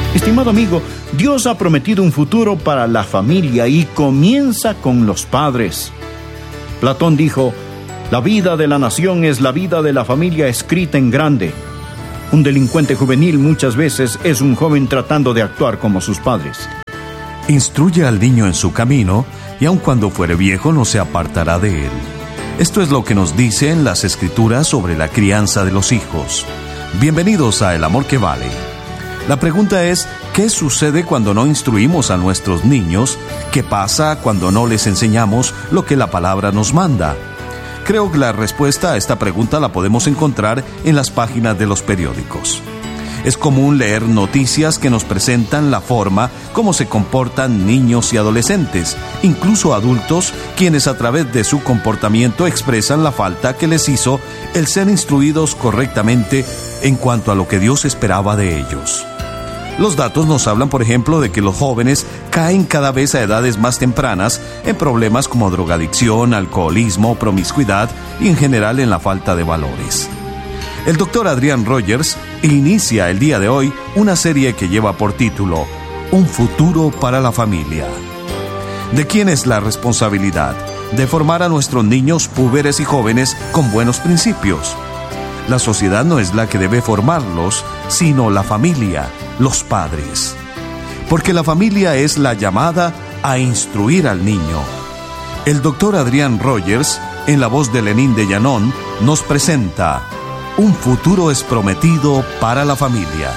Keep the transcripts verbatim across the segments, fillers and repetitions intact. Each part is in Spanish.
Estimado amigo, Dios ha prometido un futuro para la familia y comienza con los padres. Platón dijo: la vida de la nación es la vida de la familia escrita en grande. Un delincuente juvenil muchas veces es un joven tratando de actuar como sus padres. Instruye al niño en su camino, y aun cuando fuere viejo no se apartará de él. Esto es lo que nos dicen las Escrituras sobre la crianza de los hijos. Bienvenidos a El Amor que Vale. La pregunta es, ¿qué sucede cuando no instruimos a nuestros niños? ¿Qué pasa cuando no les enseñamos lo que la palabra nos manda? Creo que la respuesta a esta pregunta la podemos encontrar en las páginas de los periódicos. Es común leer noticias que nos presentan la forma como se comportan niños y adolescentes, incluso adultos, quienes a través de su comportamiento expresan la falta que les hizo el ser instruidos correctamente en cuanto a lo que Dios esperaba de ellos. Los datos nos hablan, por ejemplo, de que los jóvenes caen cada vez a edades más tempranas en problemas como drogadicción, alcoholismo, promiscuidad y en general en la falta de valores. El doctor Adrian Rogers inicia el día de hoy una serie que lleva por título Un futuro para la familia. ¿De quién es la responsabilidad de formar a nuestros niños, púberes y jóvenes con buenos principios? La sociedad no es la que debe formarlos, sino la familia, los padres. Porque la familia es la llamada a instruir al niño. El doctor Adrian Rogers, en la voz de Lenín de Llanón, nos presenta Un futuro es prometido para la familia.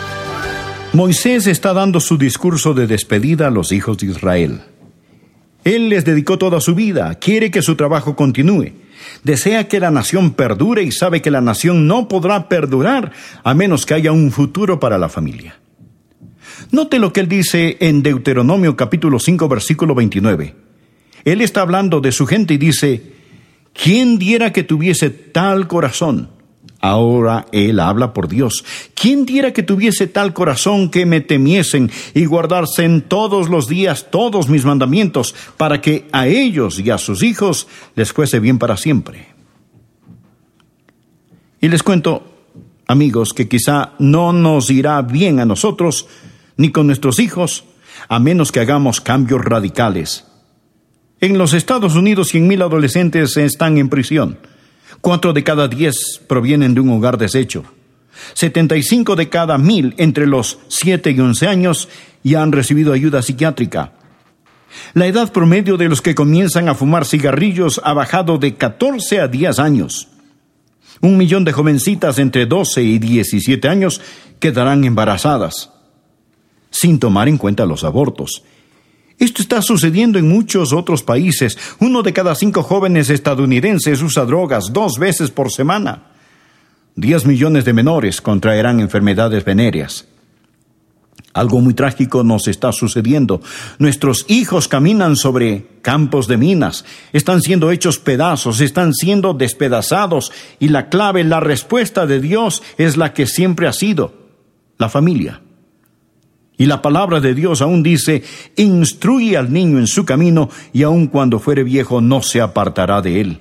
Moisés está dando su discurso de despedida a los hijos de Israel. Él les dedicó toda su vida, quiere que su trabajo continúe. Desea que la nación perdure y sabe que la nación no podrá perdurar a menos que haya un futuro para la familia. Note lo que él dice en Deuteronomio capítulo cinco, versículo veintinueve. Él está hablando de su gente y dice: ¿quién diera que tuviese tal corazón? Ahora él habla por Dios. ¿Quién diera que tuviese tal corazón que me temiesen y guardasen todos los días todos mis mandamientos, para que a ellos y a sus hijos les fuese bien para siempre? Y les cuento, amigos, que quizá no nos irá bien a nosotros ni con nuestros hijos, a menos que hagamos cambios radicales. En los Estados Unidos, cien mil adolescentes están en prisión. Cuatro de cada diez provienen de un hogar deshecho. setenta y cinco de cada mil entre los siete y once años ya han recibido ayuda psiquiátrica. La edad promedio de los que comienzan a fumar cigarrillos ha bajado de catorce a diez años. Un millón de jovencitas entre doce y diecisiete años quedarán embarazadas, sin tomar en cuenta los abortos. Esto está sucediendo en muchos otros países. Uno de cada cinco jóvenes estadounidenses usa drogas dos veces por semana. Diez millones de menores contraerán enfermedades venéreas. Algo muy trágico nos está sucediendo. Nuestros hijos caminan sobre campos de minas. Están siendo hechos pedazos, están siendo despedazados. Y la clave, la respuesta de Dios es la que siempre ha sido: la familia. Y la palabra de Dios aún dice: instruye al niño en su camino, y aun cuando fuere viejo no se apartará de él.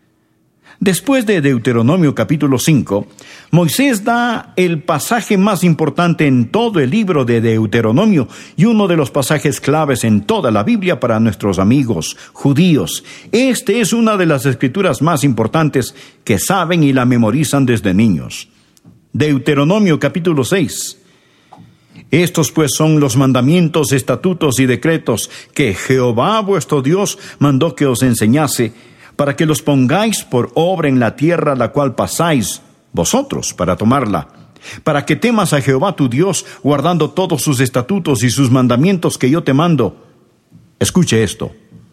Después de Deuteronomio capítulo cinco, Moisés da el pasaje más importante en todo el libro de Deuteronomio y uno de los pasajes claves en toda la Biblia para nuestros amigos judíos. Este es una de las escrituras más importantes que saben y la memorizan desde niños. Deuteronomio capítulo seis. Estos pues son los mandamientos, estatutos y decretos que Jehová vuestro Dios mandó que os enseñase, para que los pongáis por obra en la tierra la cual pasáis vosotros para tomarla, para que temas a Jehová tu Dios, guardando todos sus estatutos y sus mandamientos que yo te mando. Escuche esto: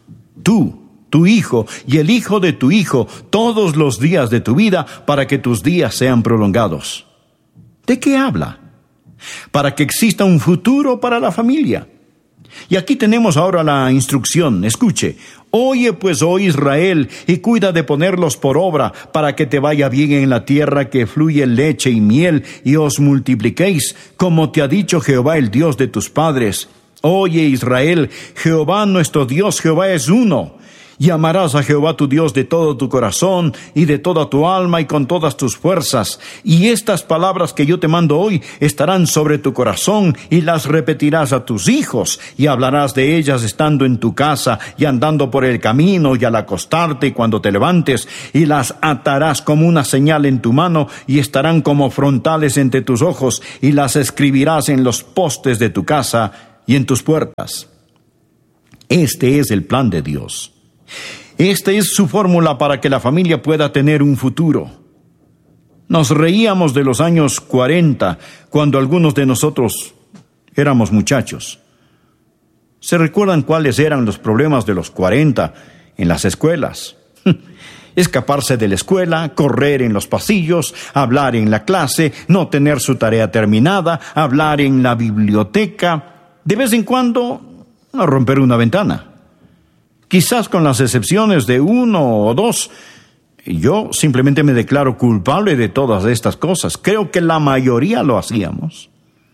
tú, tu hijo y el hijo de tu hijo, todos los días de tu vida, para que tus días sean prolongados. ¿De qué habla? Para que exista un futuro para la familia. Y aquí tenemos ahora la instrucción. Escuche: oye pues, oh Israel, y cuida de ponerlos por obra, para que te vaya bien en la tierra que fluye leche y miel, y os multipliquéis, como te ha dicho Jehová, el Dios de tus padres. Oye Israel, Jehová nuestro Dios, Jehová es uno. Y amarás a Jehová tu Dios de todo tu corazón y de toda tu alma y con todas tus fuerzas. Y estas palabras que yo te mando hoy estarán sobre tu corazón y las repetirás a tus hijos y hablarás de ellas estando en tu casa y andando por el camino y al acostarte y cuando te levantes, y las atarás como una señal en tu mano y estarán como frontales entre tus ojos, y las escribirás en los postes de tu casa y en tus puertas. Este es el plan de Dios. Esta es su fórmula para que la familia pueda tener un futuro. Nos reíamos de los años cuarenta, cuando algunos de nosotros éramos muchachos. ¿Se recuerdan cuáles eran los problemas de los cuarenta en las escuelas? Escaparse de la escuela, correr en los pasillos, hablar en la clase, no tener su tarea terminada, hablar en la biblioteca, de vez en cuando romper una ventana. Quizás con las excepciones de uno o dos, yo simplemente me declaro culpable de todas estas cosas. Creo que la mayoría lo hacíamos.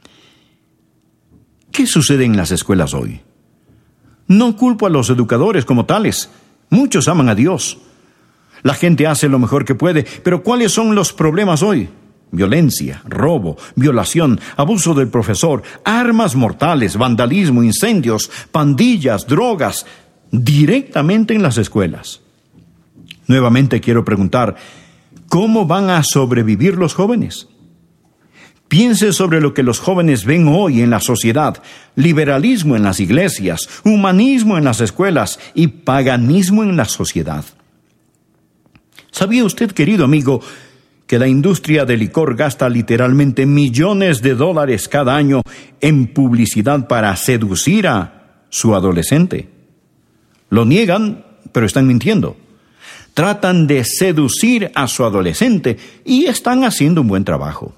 ¿Qué sucede en las escuelas hoy? No culpo a los educadores como tales. Muchos aman a Dios. La gente hace lo mejor que puede, pero ¿cuáles son los problemas hoy? Violencia, robo, violación, abuso del profesor, armas mortales, vandalismo, incendios, pandillas, drogas, directamente en las escuelas. Nuevamente quiero preguntar, ¿cómo van a sobrevivir los jóvenes? Piense sobre lo que los jóvenes ven hoy en la sociedad: liberalismo en las iglesias, humanismo en las escuelas y paganismo en la sociedad. ¿Sabía usted, querido amigo, que la industria del licor gasta literalmente millones de dólares cada año en publicidad para seducir a su adolescente? Lo niegan, pero están mintiendo. Tratan de seducir a su adolescente y están haciendo un buen trabajo.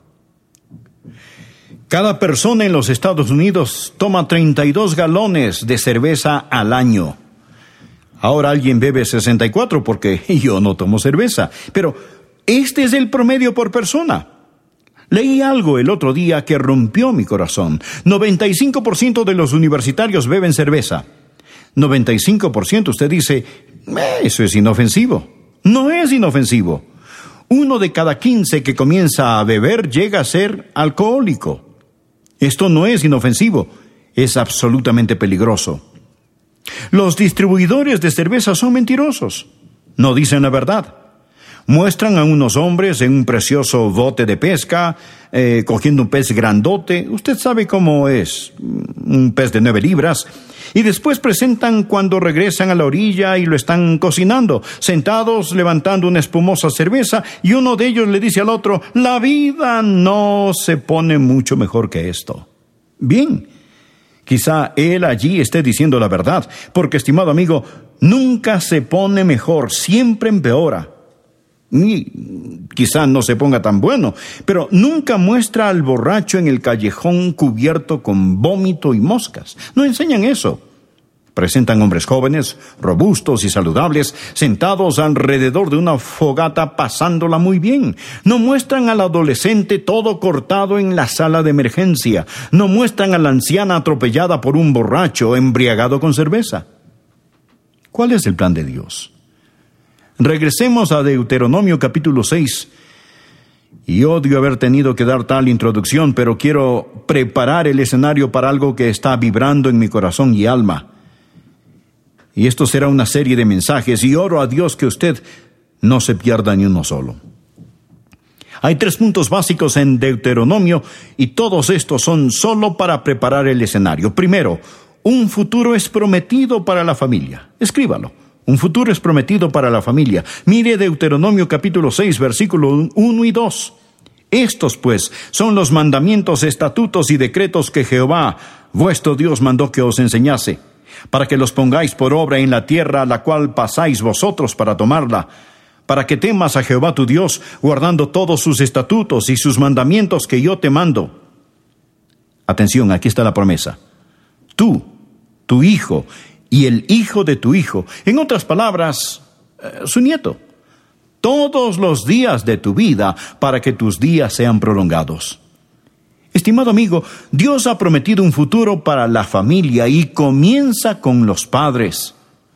Cada persona en los Estados Unidos toma treinta y dos galones de cerveza al año. Ahora alguien bebe sesenta y cuatro porque yo no tomo cerveza, pero este es el promedio por persona. Leí algo el otro día que rompió mi corazón. noventa y cinco por ciento de los universitarios beben cerveza. noventa y cinco por ciento usted dice, eso es inofensivo. No es inofensivo. Uno de cada quince que comienza a beber llega a ser alcohólico. Esto no es inofensivo, es absolutamente peligroso. Los distribuidores de cerveza son mentirosos. No dicen la verdad. Muestran a unos hombres en un precioso bote de pesca, eh, cogiendo un pez grandote. Usted sabe cómo es, un pez de nueve libras. Y después presentan cuando regresan a la orilla y lo están cocinando, sentados levantando una espumosa cerveza, y uno de ellos le dice al otro, la vida no se pone mucho mejor que esto. Bien, quizá él allí esté diciendo la verdad, porque, estimado amigo, nunca se pone mejor, siempre empeora. Y quizá no se ponga tan bueno, pero nunca muestra al borracho en el callejón cubierto con vómito y moscas. No enseñan eso. Presentan hombres jóvenes, robustos y saludables, sentados alrededor de una fogata pasándola muy bien. No muestran al adolescente todo cortado en la sala de emergencia. No muestran a la anciana atropellada por un borracho embriagado con cerveza. ¿Cuál es el plan de Dios? Regresemos a Deuteronomio capítulo seis. Y odio haber tenido que dar tal introducción, pero quiero preparar el escenario para algo que está vibrando en mi corazón y alma. Y esto será una serie de mensajes, y oro a Dios que usted no se pierda ni uno solo. Hay tres puntos básicos en Deuteronomio, y todos estos son solo para preparar el escenario. Primero, un futuro es prometido para la familia. Escríbalo. Un futuro es prometido para la familia. Mire Deuteronomio capítulo seis, versículos uno y dos. Estos, pues, son los mandamientos, estatutos y decretos que Jehová, vuestro Dios, mandó que os enseñase, para que los pongáis por obra en la tierra a la cual pasáis vosotros para tomarla, para que temas a Jehová tu Dios, guardando todos sus estatutos y sus mandamientos que yo te mando. Atención, aquí está la promesa. Tú, tu hijo y el hijo de tu hijo, en otras palabras, eh, su nieto, todos los días de tu vida, para que tus días sean prolongados. Estimado amigo, Dios ha prometido un futuro para la familia y comienza con los padres.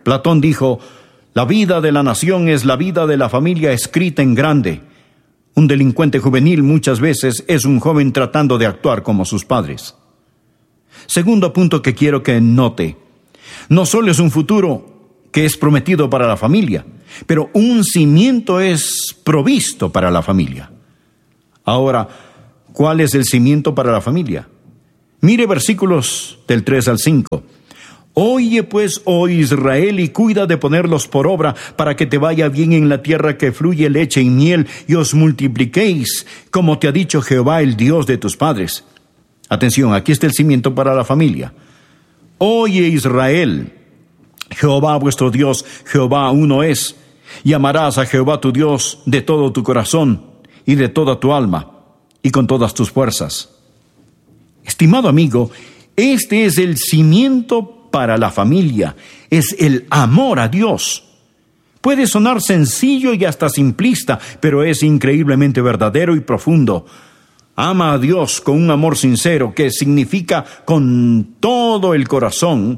Platón dijo: la vida de la nación es la vida de la familia escrita en grande. Un delincuente juvenil muchas veces es un joven tratando de actuar como sus padres. Segundo punto que quiero que note: no solo es un futuro que es prometido para la familia, pero un cimiento es provisto para la familia. Ahora, ¿cuál es el cimiento para la familia? Mire versículos del tres al cinco. Oye pues, oh Israel, y cuida de ponerlos por obra, para que te vaya bien en la tierra que fluye leche y miel, y os multipliquéis, como te ha dicho Jehová, el Dios de tus padres. Atención, aquí está el cimiento para la familia. Oye Israel, Jehová vuestro Dios, Jehová uno es, y amarás a Jehová tu Dios de todo tu corazón, y de toda tu alma, y con todas tus fuerzas. Estimado amigo, este es el cimiento para la familia, es el amor a Dios. Puede sonar sencillo y hasta simplista, pero es increíblemente verdadero y profundo. Ama a Dios con un amor sincero, que significa con todo el corazón.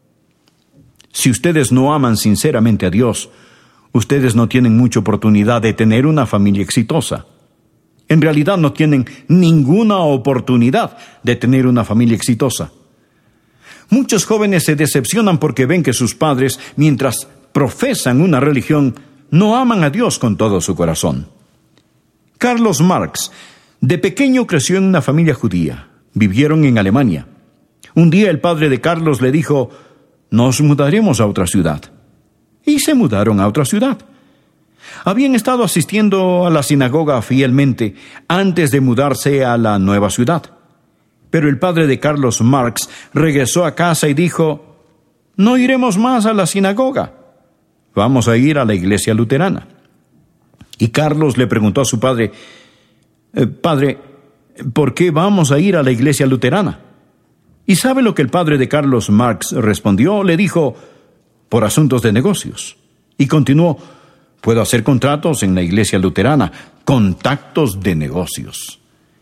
Si ustedes no aman sinceramente a Dios, ustedes no tienen mucha oportunidad de tener una familia exitosa. En realidad no tienen ninguna oportunidad de tener una familia exitosa. Muchos jóvenes se decepcionan porque ven que sus padres, mientras profesan una religión, no aman a Dios con todo su corazón. Carlos Marx, de pequeño creció en una familia judía. Vivieron en Alemania. Un día el padre de Carlos le dijo: nos mudaremos a otra ciudad. Y se mudaron a otra ciudad. Habían estado asistiendo a la sinagoga fielmente antes de mudarse a la nueva ciudad. Pero el padre de Carlos Marx regresó a casa y dijo: no iremos más a la sinagoga, vamos a ir a la iglesia luterana. Y Carlos le preguntó a su padre: eh, Padre, ¿por qué vamos a ir a la iglesia luterana? ¿Y sabe lo que el padre de Carlos Marx respondió? Le dijo: por asuntos de negocios. Y continuó: puedo hacer contratos en la iglesia luterana, contactos de negocios.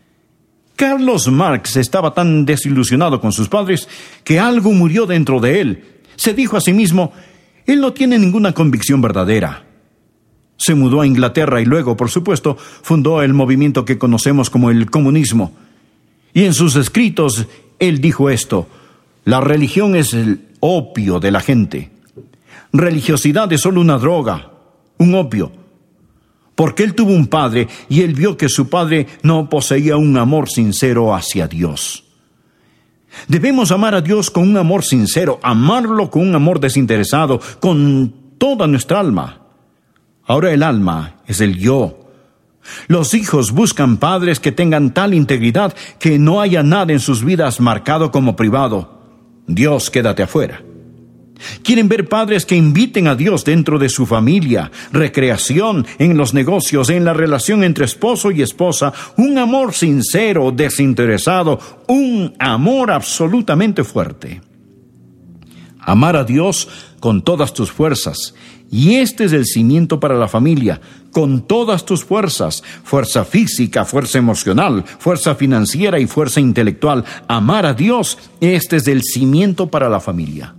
Carlos Marx estaba tan desilusionado con sus padres que algo murió dentro de él. Se dijo a sí mismo: él no tiene ninguna convicción verdadera. Se mudó a Inglaterra y luego, por supuesto, fundó el movimiento que conocemos como el comunismo. Y en sus escritos, él dijo esto: la religión es el opio de la gente. Religiosidad es solo una droga, un opio. Porque él tuvo un padre y él vio que su padre no poseía un amor sincero hacia Dios. Debemos amar a Dios con un amor sincero, amarlo con un amor desinteresado, con toda nuestra alma. Ahora el alma es el yo. Los hijos buscan padres que tengan tal integridad que no haya nada en sus vidas marcado como privado. Dios, quédate afuera. Quieren ver padres que inviten a Dios dentro de su familia, recreación, en los negocios, en la relación entre esposo y esposa, un amor sincero, desinteresado, un amor absolutamente fuerte. Amar a Dios con todas tus fuerzas. Y este es el cimiento para la familia, con todas tus fuerzas, fuerza física, fuerza emocional, fuerza financiera y fuerza intelectual. Amar a Dios, este es el cimiento para la familia.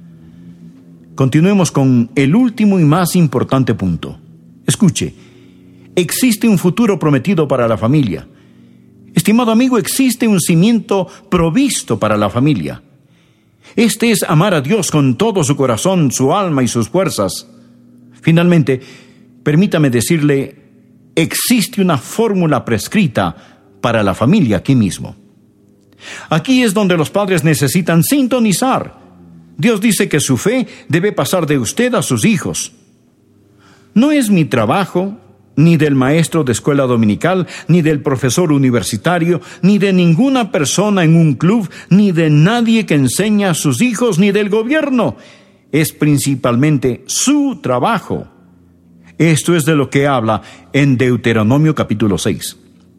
Continuemos con el último y más importante punto. Escuche, existe un futuro prometido para la familia. Estimado amigo, existe un cimiento provisto para la familia. Este es amar a Dios con todo su corazón, su alma y sus fuerzas. Finalmente, permítame decirle, existe una fórmula prescrita para la familia aquí mismo. Aquí es donde los padres necesitan sintonizar. Dios dice que su fe debe pasar de usted a sus hijos. No es mi trabajo, ni del maestro de escuela dominical, ni del profesor universitario, ni de ninguna persona en un club, ni de nadie que enseña a sus hijos, ni del gobierno. Es principalmente su trabajo. Esto es de lo que habla en Deuteronomio capítulo seis.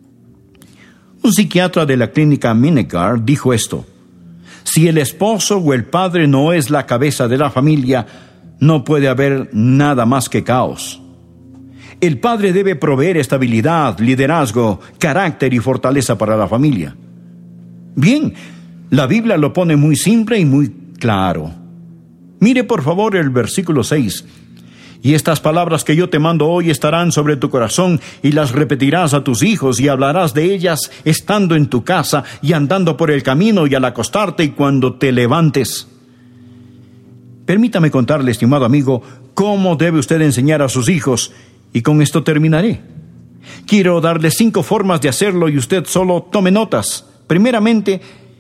Un psiquiatra de la clínica Minegar dijo esto: si el esposo o el padre no es la cabeza de la familia, no puede haber nada más que caos. El padre debe proveer estabilidad, liderazgo, carácter y fortaleza para la familia. Bien, la Biblia lo pone muy simple y muy claro. Mire por favor el versículo seis. Y estas palabras que yo te mando hoy estarán sobre tu corazón, y las repetirás a tus hijos, y hablarás de ellas estando en tu casa, y andando por el camino, y al acostarte, y cuando te levantes. Permítame contarle, estimado amigo, cómo debe usted enseñar a sus hijos, y con esto terminaré. Quiero darle cinco formas de hacerlo, y usted solo tome notas. Primeramente,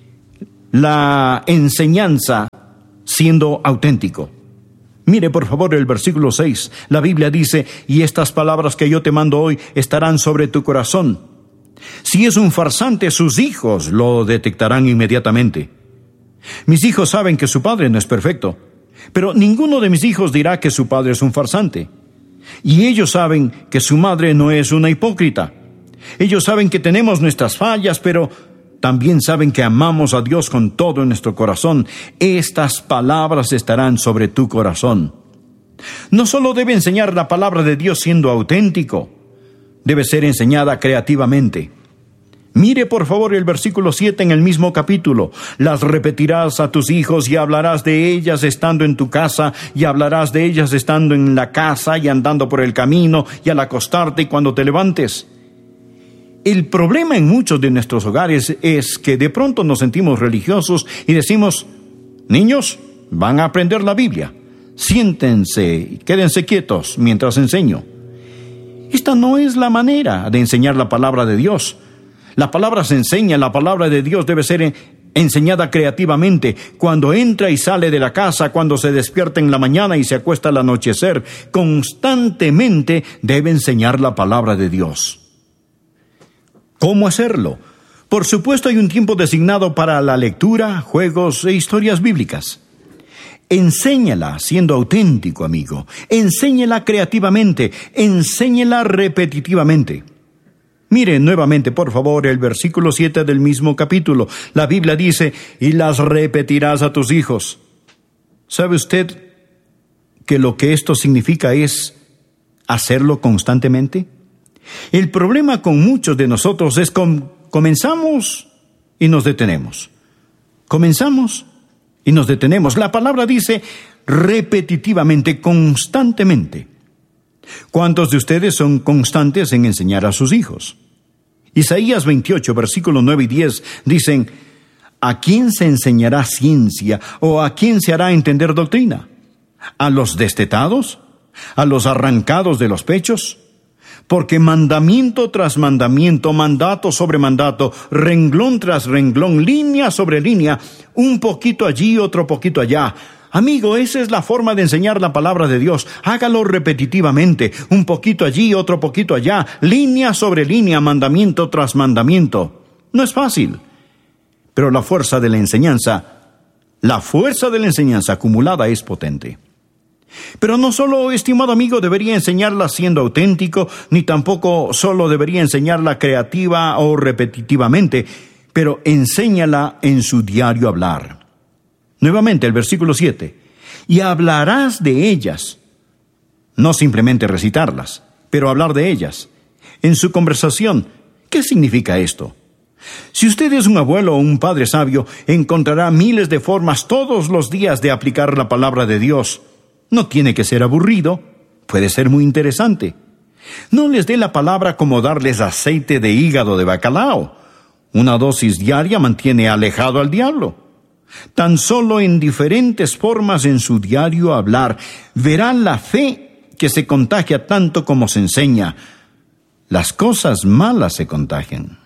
la enseñanza siendo auténtico. Mire por favor el versículo seis. La Biblia dice, y estas palabras que yo te mando hoy estarán sobre tu corazón. Si es un farsante, sus hijos lo detectarán inmediatamente. Mis hijos saben que su padre no es perfecto, pero ninguno de mis hijos dirá que su padre es un farsante. Y ellos saben que su madre no es una hipócrita. Ellos saben que tenemos nuestras fallas, pero también saben que amamos a Dios con todo nuestro corazón. Estas palabras estarán sobre tu corazón. No solo debe enseñar la palabra de Dios siendo auténtico, debe ser enseñada creativamente. Mire por favor el versículo siete en el mismo capítulo. Las repetirás a tus hijos y hablarás de ellas estando en tu casa, y hablarás de ellas estando en la casa y andando por el camino y al acostarte y cuando te levantes. El problema en muchos de nuestros hogares es que de pronto nos sentimos religiosos y decimos, niños, van a aprender la Biblia. Siéntense y quédense quietos mientras enseño. Esta no es la manera de enseñar la palabra de Dios. La palabra se enseña, la palabra de Dios debe ser enseñada creativamente, cuando entra y sale de la casa, cuando se despierta en la mañana y se acuesta al anochecer. Constantemente debe enseñar la palabra de Dios. ¿Cómo hacerlo? Por supuesto, hay un tiempo designado para la lectura, juegos e historias bíblicas. Enséñala siendo auténtico, amigo. Enséñala creativamente. Enséñala repetitivamente. Mire nuevamente, por favor, el versículo siete del mismo capítulo. La Biblia dice, y las repetirás a tus hijos. ¿Sabe usted que lo que esto significa es hacerlo constantemente? El problema con muchos de nosotros es que comenzamos y nos detenemos. Comenzamos y nos detenemos. La palabra dice repetitivamente, constantemente. ¿Cuántos de ustedes son constantes en enseñar a sus hijos? Isaías veintiocho, versículos nueve y diez, dicen, ¿a quién se enseñará ciencia o a quién se hará entender doctrina? ¿A los destetados? ¿A los arrancados de los pechos? Porque mandamiento tras mandamiento, mandato sobre mandato, renglón tras renglón, línea sobre línea, un poquito allí, otro poquito allá. Amigo, esa es la forma de enseñar la palabra de Dios. Hágalo repetitivamente, un poquito allí, otro poquito allá, línea sobre línea, mandamiento tras mandamiento. No es fácil, pero la fuerza de la enseñanza, la fuerza de la enseñanza acumulada es potente. Pero no solo, estimado amigo, debería enseñarla siendo auténtico, ni tampoco solo debería enseñarla creativa o repetitivamente, pero enséñala en su diario hablar. Nuevamente el versículo siete, y hablarás de ellas, no simplemente recitarlas, pero hablar de ellas, en su conversación. ¿Qué significa esto? Si usted es un abuelo o un padre sabio, encontrará miles de formas todos los días de aplicar la palabra de Dios. No tiene que ser aburrido, puede ser muy interesante. No les dé la palabra como darles aceite de hígado de bacalao. Una dosis diaria mantiene alejado al diablo. Tan solo en diferentes formas en su diario hablar, verán la fe que se contagia tanto como se enseña. Las cosas malas se contagian.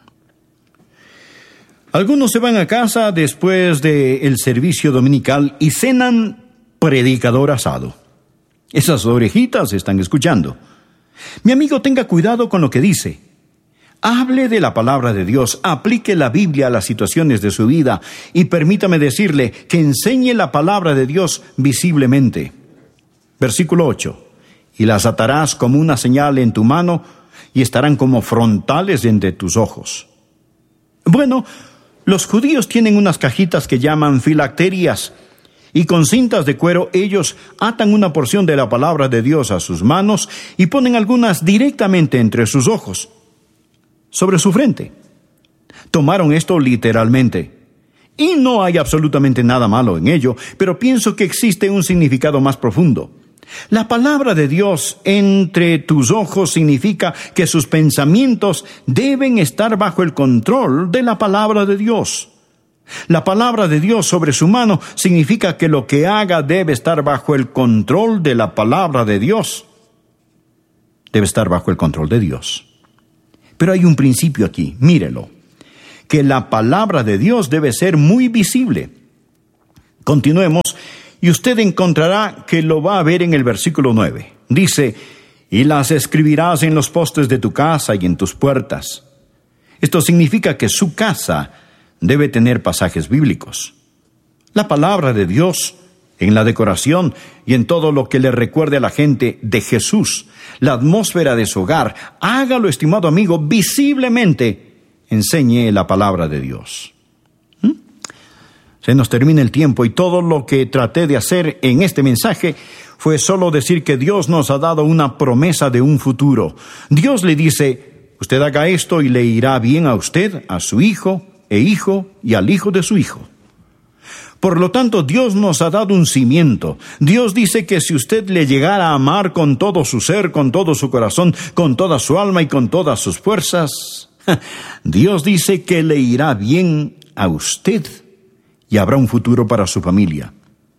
Algunos se van a casa después del servicio dominical y cenan predicador asado. Esas orejitas están escuchando. Mi amigo, tenga cuidado con lo que dice. Hable de la palabra de Dios, aplique la Biblia a las situaciones de su vida y permítame decirle que enseñe la palabra de Dios visiblemente. Versículo ocho. Y las atarás como una señal en tu mano y estarán como frontales entre tus ojos. Bueno, los judíos tienen unas cajitas que llaman filacterias, y con cintas de cuero ellos atan una porción de la palabra de Dios a sus manos y ponen algunas directamente entre sus ojos, sobre su frente. Tomaron esto literalmente, Y no hay absolutamente nada malo en ello, pero pienso que existe un significado más profundo. La palabra de Dios entre tus ojos significa que sus pensamientos deben estar bajo el control de la palabra de Dios. La palabra de Dios sobre su mano significa que lo que haga debe estar bajo el control de la palabra de Dios. Debe estar bajo el control de Dios. Pero hay un principio aquí, mírelo, que la palabra de Dios debe ser muy visible. Continuemos. Y usted encontrará que lo va a ver en el versículo nueve. Dice, y las escribirás en los postes de tu casa y en tus puertas. Esto significa que su casa debe tener pasajes bíblicos. La palabra de Dios en la decoración y en todo lo que le recuerde a la gente de Jesús, la atmósfera de su hogar. Hágalo, estimado amigo, visiblemente enseñe la palabra de Dios. Se nos termina el tiempo y todo lo que traté de hacer en este mensaje fue solo decir que Dios nos ha dado una promesa de un futuro. Dios le dice, usted haga esto y le irá bien a usted, a su hijo e hijo y al hijo de su hijo. Por lo tanto, Dios nos ha dado un cimiento. Dios dice que si usted le llegara a amar con todo su ser, con todo su corazón, con toda su alma y con todas sus fuerzas, Dios dice que le irá bien a usted y habrá un futuro para su familia.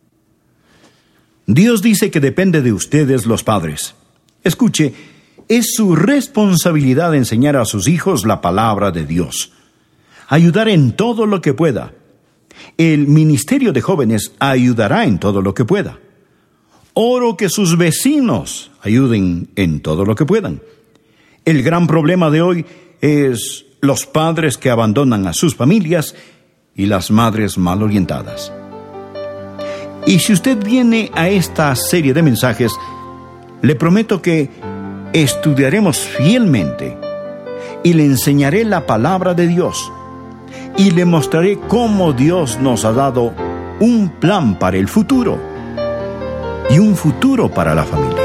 Dios dice que depende de ustedes, los padres. Escuche, es su responsabilidad enseñar a sus hijos la palabra de Dios. Ayudar en todo lo que pueda. El ministerio de jóvenes ayudará en todo lo que pueda. Oro que sus vecinos ayuden en todo lo que puedan. El gran problema de hoy es los padres que abandonan a sus familias y las madres mal orientadas. Y si usted viene a esta serie de mensajes, le prometo que estudiaremos fielmente y le enseñaré la palabra de Dios y le mostraré cómo Dios nos ha dado un plan para el futuro y un futuro para la familia.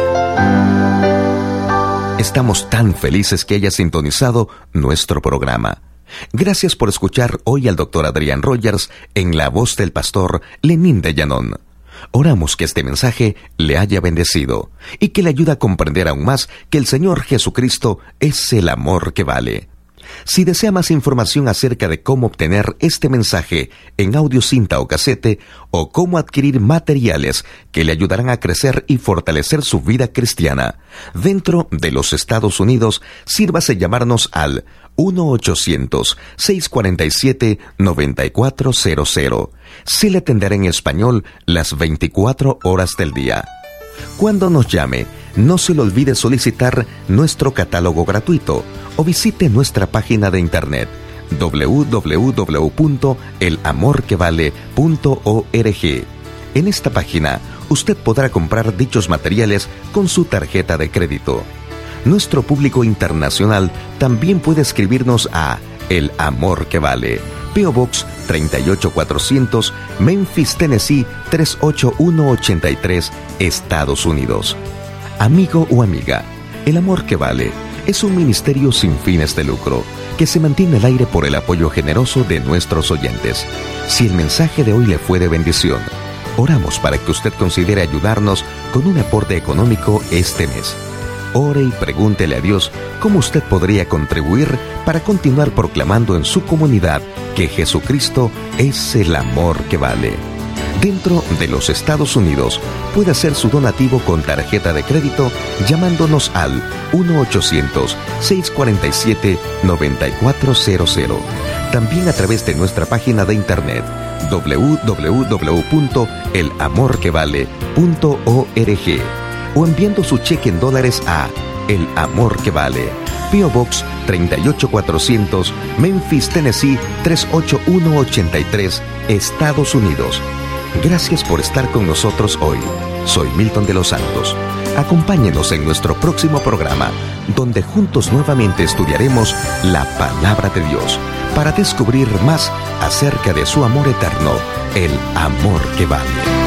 Estamos tan felices que haya sintonizado nuestro programa. Gracias por escuchar hoy al doctor Adrián Rogers en la voz del pastor Lenín de Llanón. Oramos que este mensaje le haya bendecido y que le ayude a comprender aún más que el Señor Jesucristo es el amor que vale. Si desea más información acerca de cómo obtener este mensaje en audio cinta o casete, o cómo adquirir materiales que le ayudarán a crecer y fortalecer su vida cristiana dentro de los Estados Unidos, sírvase llamarnos al uno ochocientos, seiscientos cuarenta y siete, noventa y cuatro cero cero. Se le atenderá en español las veinticuatro horas del día. Cuando nos llame, no se le olvide solicitar nuestro catálogo gratuito o visite nuestra página de internet doble u doble u doble u punto el amor que vale punto org. En esta página, usted podrá comprar dichos materiales con su tarjeta de crédito. Nuestro público internacional también puede escribirnos a El Amor que Vale, P O Box treinta y ocho cuatrocientos, Memphis, Tennessee tres ocho uno ocho tres, Estados Unidos. Amigo o amiga, El Amor que Vale es un ministerio sin fines de lucro que se mantiene al aire por el apoyo generoso de nuestros oyentes. Si el mensaje de hoy le fue de bendición, oramos para que usted considere ayudarnos con un aporte económico este mes. Ore y pregúntele a Dios cómo usted podría contribuir para continuar proclamando en su comunidad que Jesucristo es el amor que vale. Dentro de los Estados Unidos, puede hacer su donativo con tarjeta de crédito llamándonos al uno ochocientos, seiscientos cuarenta y siete, noventa y cuatro cero cero. También a través de nuestra página de internet doble u doble u doble u punto el amor que vale punto org o enviando su cheque en dólares a El Amor que Vale, P O Box treinta y ocho cuatrocientos, Memphis, Tennessee tres ocho uno ocho tres, Estados Unidos. Gracias por estar con nosotros hoy. Soy Milton de los Santos. Acompáñenos en nuestro próximo programa, donde juntos nuevamente estudiaremos la Palabra de Dios para descubrir más acerca de su amor eterno, el amor que vale.